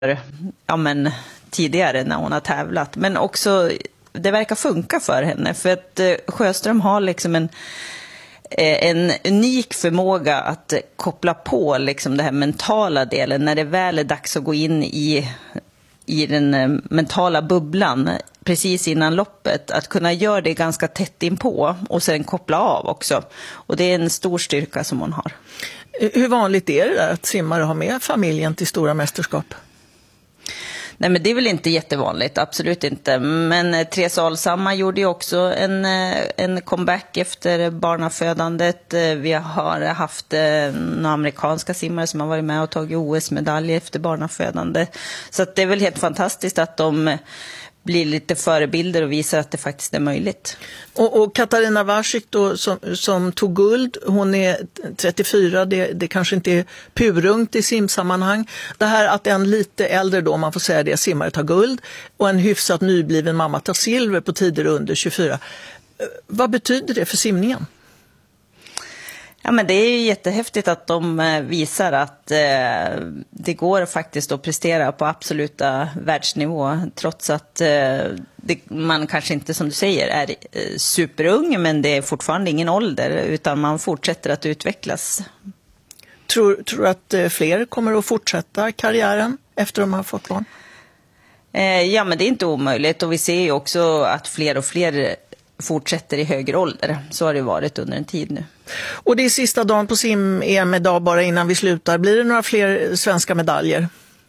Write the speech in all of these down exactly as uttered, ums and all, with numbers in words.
ja, men, tidigare när hon har tävlat. Men också, det verkar funka för henne. För att Sjöström har liksom en, en unik förmåga att koppla på liksom det här mentala delen. När det väl är dags att gå in i, i den mentala bubblan precis innan loppet. Att kunna göra det ganska tätt inpå och sen koppla av också. Och det är en stor styrka som hon har. Hur vanligt är det där att simmare har med familjen till stora mästerskap? Nej, men det är väl inte jättevanligt, absolut inte. Men Therese Alshammar gjorde ju också en, en comeback efter barnafödandet. Vi har haft några amerikanska simmare som har varit med och tagit O S-medalj efter barnafödande. Så att det är väl helt fantastiskt att de blir lite förebilder och visar att det faktiskt är möjligt. Och, och Katarina Warsik då, som, som tog guld, hon är trettiofyra, det, det kanske inte är purungt i simsammanhang. Det här att en lite äldre då, man får säga det, simmare tar guld och en hyfsat nybliven mamma tar silver på tider under tjugofyra. Vad betyder det för simningen? Ja, men det är ju jättehäftigt att de visar att eh, det går faktiskt att prestera på absoluta världsnivå trots att eh, det, man kanske inte, som du säger, är eh, superung, men det är fortfarande ingen ålder utan man fortsätter att utvecklas. Tror, tror att eh, fler kommer att fortsätta karriären efter de har fått barn? Eh, ja, men det är inte omöjligt och vi ser ju också att fler och fler fortsätter i högre ålder. Så har det varit under en tid nu. Och det är sista dagen på sim-E M idag bara innan vi slutar. Blir det några fler svenska medaljer?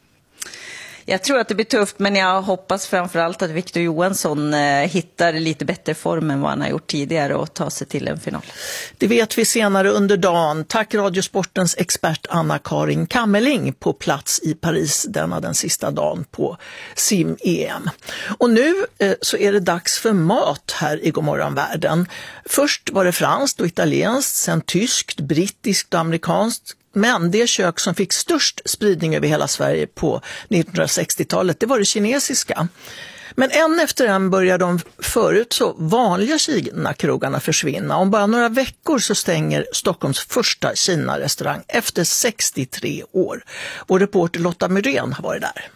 Jag tror att det blir tufft, men jag hoppas framförallt att Victor Johansson eh, hittar lite bättre form än vad han har gjort tidigare och tar sig till en final. Det vet vi senare under dagen. Tack Radiosportens expert Anna-Karin Kammeling på plats i Paris denna den sista dagen på sim-E M. Och nu eh, så är det dags för mat här i Godmorgon Världen. Först var det franskt och italienskt, sen tyskt, brittiskt och amerikanskt. Men det kök som fick störst spridning över hela Sverige på nittonhundrasextiotalet, det var det kinesiska. Men en efter en börjar de förut så vanliga Kina-krogarna försvinna. Om bara några veckor så stänger Stockholms första Kina-restaurang efter sextiotre år. Vår reporter Lotta Myrén har varit där.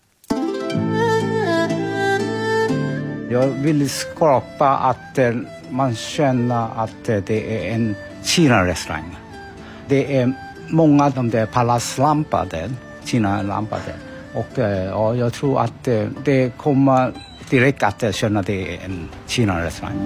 Jag vill skapa att man känner att det är en Kina-restaurang. Det är många av de där palaslampade, Kina-lampade. Och ja, jag tror att det, det kommer direkt att känna att det är en Kina-restaurang.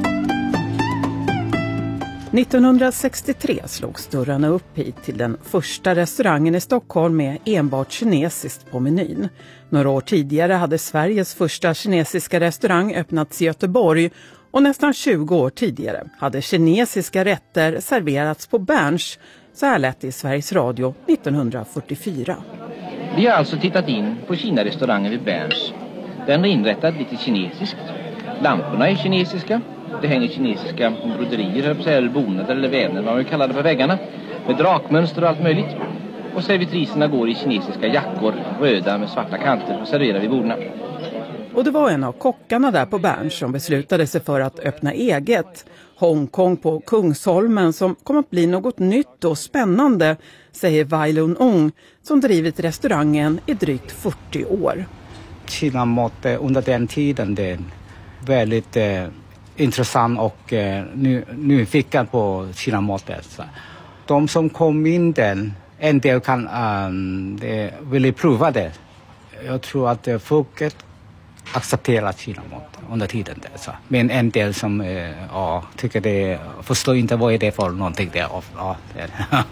nittonhundrasextiotre slogs dörrarna upp hit till den första restaurangen i Stockholm med enbart kinesiskt på menyn. Några år tidigare hade Sveriges första kinesiska restaurang öppnats i Göteborg och nästan tjugo år tidigare hade kinesiska rätter serverats på Berns. Så här lät det i Sveriges Radio nittonhundrafyrtiofyra. Vi har alltså tittat in på Kina-restaurangen vid Berns. Den är inrättad lite kinesiskt. Lamporna är kinesiska. Det hänger kinesiska broderier, eller bonader eller vävnader, vad man kallar det, på väggarna. Med drakmönster och allt möjligt. Och servitriserna går i kinesiska jackor, röda med svarta kanter, och serverar vid borden. Och det var en av kockarna där på Berns som beslutade sig för att öppna eget. Hongkong på Kungsholmen som kommer att bli något nytt och spännande, säger Wai Lun Ong som drivit restaurangen i drygt fyrtio år. Kina-mat under den tiden det är väldigt eh, intressant och eh, nu, nyfiken på Kina-mat. De som kom in där, en del kan um, de vill prova det. Jag tror att eh, folket accepterar Kina-mat under tiden där. Så. Men en del som eh, ja, tycker det, förstår inte vad är det för någonting där. Ja, det.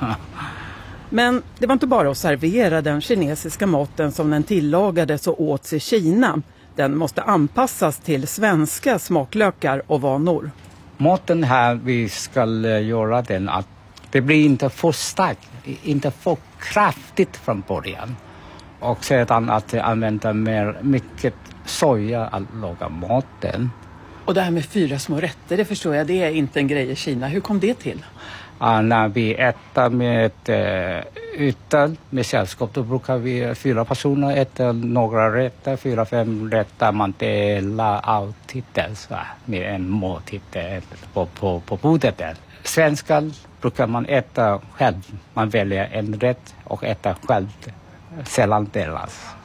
Men det var inte bara att servera den kinesiska maten som den tillagades och åts i Kina. Den måste anpassas till svenska smaklökar och vanor. Maten här vi ska göra den att det blir inte för starkt, inte för kraftigt från början. Och sedan att använda mer mycket soja att laga maten. Och det här med fyra små rätter, det förstår jag, det är inte en grej i Kina. Hur kom det till? Uh, när vi äter med uh, utan med sällskap, då brukar vi fyra personer äta några rätter, fyra, fem rätter. Man delar alltid så, med en måltid på, på, på bordet där. Svenskar brukar man äta själv. Man väljer en rätt och äta själv. Sällan delas.